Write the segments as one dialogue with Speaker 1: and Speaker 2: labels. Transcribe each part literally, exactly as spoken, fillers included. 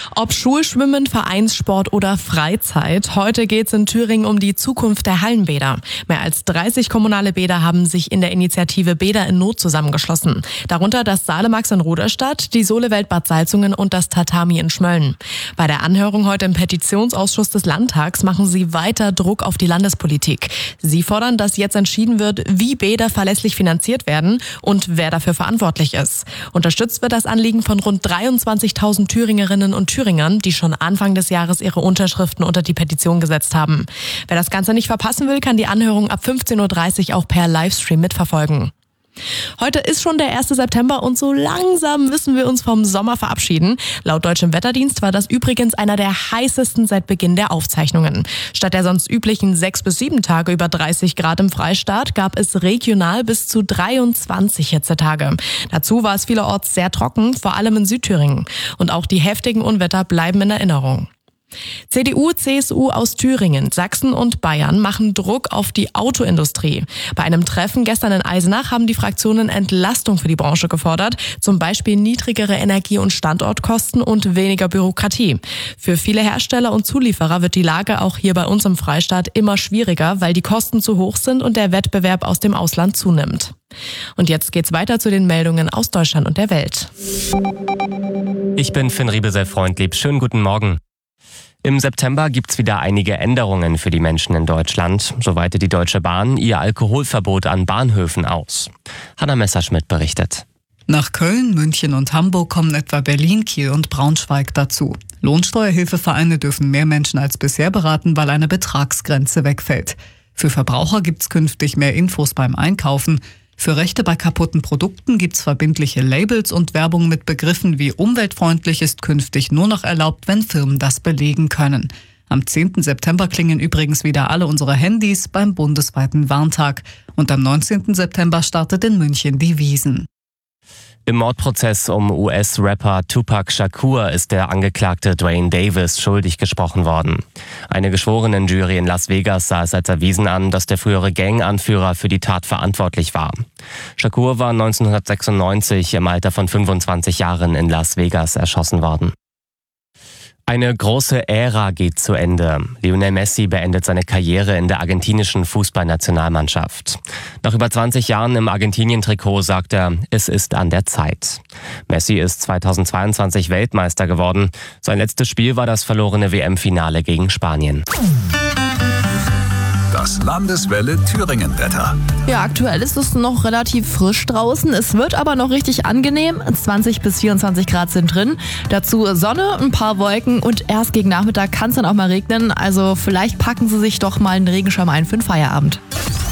Speaker 1: Ob Schulschwimmen, Vereinssport oder Freizeit, heute geht es in Thüringen um die Zukunft der Hallenbäder. Mehr als dreißig kommunale Bäder haben sich in der Initiative Bäder in Not zusammengeschlossen. Darunter das Salemax in Ruderstadt, die Solewelt Bad Salzungen und das Tatami in Schmölln. Bei der Anhörung heute im Petitionsausschuss des Landtags machen sie weiter Druck auf die Landespolitik. Sie fordern, dass jetzt entschieden wird, wie Bäder verlässlich finanziert werden und wer dafür verantwortlich ist. Unterstützt wird das Anliegen von rund dreiundzwanzigtausend Thüringerinnen und Thüringern, die schon Anfang des Jahres ihre Unterschriften unter die Petition gesetzt haben. Wer das Ganze nicht verpassen will, kann die Anhörung ab fünfzehn Uhr dreißig auch per Livestream mitverfolgen. Heute ist schon der erste September und so langsam müssen wir uns vom Sommer verabschieden. Laut Deutschem Wetterdienst war das übrigens einer der heißesten seit Beginn der Aufzeichnungen. Statt der sonst üblichen sechs bis sieben Tage über dreißig Grad im Freistaat gab es regional bis zu dreiundzwanzig Hitzetage. Dazu war es vielerorts sehr trocken, vor allem in Südthüringen. Und auch die heftigen Unwetter bleiben in Erinnerung. C D U, C S U aus Thüringen, Sachsen und Bayern machen Druck auf die Autoindustrie. Bei einem Treffen gestern in Eisenach haben die Fraktionen Entlastung für die Branche gefordert, zum Beispiel niedrigere Energie- und Standortkosten und weniger Bürokratie. Für viele Hersteller und Zulieferer wird die Lage auch hier bei uns im Freistaat immer schwieriger, weil die Kosten zu hoch sind und der Wettbewerb aus dem Ausland zunimmt. Und jetzt geht's weiter zu den Meldungen aus Deutschland und der Welt.
Speaker 2: Ich bin Finn Riebesel-Freundlieb. Schönen guten Morgen. Im September gibt's wieder einige Änderungen für die Menschen in Deutschland. So weitet die Deutsche Bahn ihr Alkoholverbot an Bahnhöfen aus. Hanna Messerschmidt berichtet.
Speaker 3: Nach Köln, München und Hamburg kommen etwa Berlin, Kiel und Braunschweig dazu. Lohnsteuerhilfevereine dürfen mehr Menschen als bisher beraten, weil eine Betragsgrenze wegfällt. Für Verbraucher gibt's künftig mehr Infos beim Einkaufen. Für Rechte bei kaputten Produkten gibt's verbindliche Labels und Werbung mit Begriffen wie umweltfreundlich ist künftig nur noch erlaubt, wenn Firmen das belegen können. Am zehnten September klingen übrigens wieder alle unsere Handys beim bundesweiten Warntag. Und am neunzehnten September startet in München die Wiesn.
Speaker 2: Im Mordprozess um U S-Rapper Tupac Shakur ist der Angeklagte Duane Davis schuldig gesprochen worden. Eine Geschworenenjury in Las Vegas sah es als erwiesen an, dass der frühere Ganganführer für die Tat verantwortlich war. Shakur war neunzehnhundertsechsundneunzig im Alter von fünfundzwanzig Jahren in Las Vegas erschossen worden. Eine große Ära geht zu Ende. Lionel Messi beendet seine Karriere in der argentinischen Fußballnationalmannschaft. Nach über zwanzig Jahren im Argentinien-Trikot sagt er, es ist an der Zeit. Messi ist zweitausendzweiundzwanzig Weltmeister geworden. Sein letztes Spiel war das verlorene W M-Finale gegen Spanien.
Speaker 4: Das Landeswelle Thüringen-Wetter.
Speaker 5: Ja, aktuell ist es noch relativ frisch draußen. Es wird aber noch richtig angenehm. zwanzig bis vierundzwanzig Grad sind drin. Dazu Sonne, ein paar Wolken und erst gegen Nachmittag kann es dann auch mal regnen. Also vielleicht packen Sie sich doch mal einen Regenschirm ein für den Feierabend.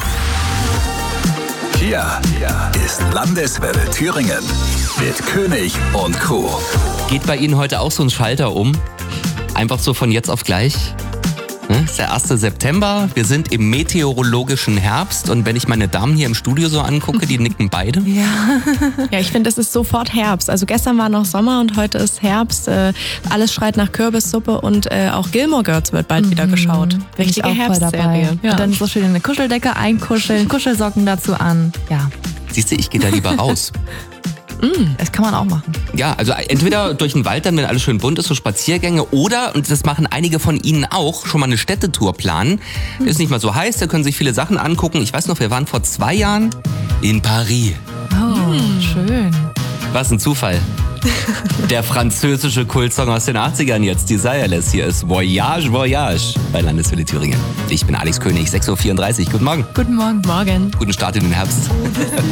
Speaker 4: Hier ist Landeswelle Thüringen mit König und Co.
Speaker 6: Geht bei Ihnen heute auch so ein Schalter um? Einfach so von jetzt auf gleich? Es ist der erste September, wir sind im meteorologischen Herbst und wenn ich meine Damen hier im Studio so angucke, die nicken beide.
Speaker 1: Ja, ja, ich finde, es ist sofort Herbst. Also gestern war noch Sommer und heute ist Herbst. Äh, alles schreit nach Kürbissuppe und äh, auch Gilmore Girls wird bald mhm. wieder geschaut. Richtige Herbstserie.
Speaker 5: Ja. Und dann so schön in eine Kuscheldecke einkuscheln, Kuschelsocken dazu an. Ja.
Speaker 6: Siehst du, ich gehe da lieber raus.
Speaker 5: Mm, das kann man auch machen.
Speaker 6: Ja, also entweder durch den Wald dann, wenn alles schön bunt ist, so Spaziergänge oder, und das machen einige von Ihnen auch, schon mal eine Städtetour planen. Mhm. Ist nicht mal so heiß, da können sich viele Sachen angucken. Ich weiß noch, wir waren vor zwei Jahren in Paris.
Speaker 5: Oh, mhm. schön.
Speaker 6: Was ein Zufall. Der französische Kultsong aus den achtzigern jetzt, Desireless. Hier ist Voyage, Voyage bei Landeswelle Thüringen. Ich bin Alex König, sechs Uhr vierunddreißig. Guten Morgen.
Speaker 5: Guten Morgen.
Speaker 1: Morgen.
Speaker 6: Guten Start in den Herbst.